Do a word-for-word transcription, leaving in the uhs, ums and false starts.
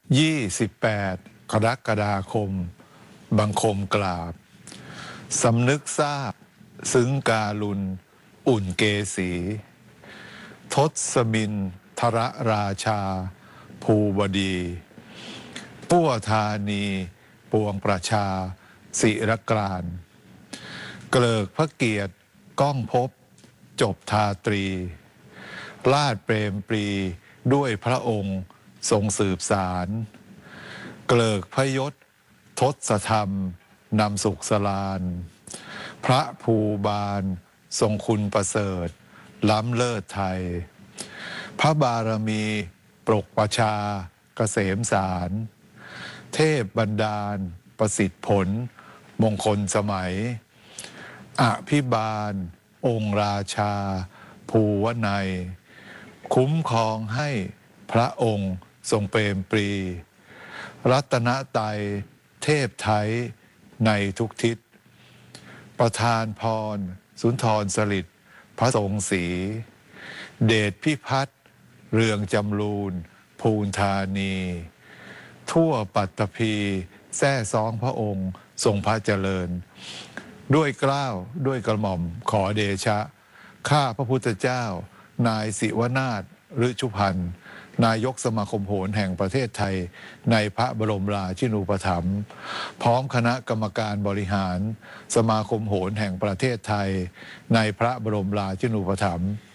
ยี่สิบแปดกรกฎาคมบังคมกราบสำนึกทราบซึ้งการุณอุ่นเกษีทศมินทรราชาภูบดีปั้วธานีปวงประชาศิรกรานเกลิกพระเกียรติก้องภพจบทาตรีลาดเปรมปรีด้วยพระองค์ทรงสืบสารเกลิกพระยศทศธรรมนำสุขสลานพระภูบาลทรงคุณประเสริฐล้ำเลิศไทยพระบารมีปรกประชาเกษมสารเทพบันดาลประสิทธิผลมงคลสมัยอภิบาลองค์ราชาภูวนัยคุ้มครองให้พระองค์ทรงเปรมปรีรัตนไตรัยเทพไทยในทุกทิศประทานพรสุนทรสฤษดิ์พระสงฆ์ศรีเดชพิพัฒน์เรืองจำรูนภูนธานีทั่วปัตตภีแท้ซ้องพระองค์ทรงพระเจริญด้วยเกล้าด้วยกระหม่อมขอเดชะข้าพระพุทธเจ้านายศิวนาถฤชุพันธ์นายกสมาคมโหรแห่งประเทศไทยในพระบรมราชินูปถัมภ์พร้อมคณะกรรมการบริหารสมาคมโหรแห่งประเทศไทยในพระบรมราชินูปถัมภ์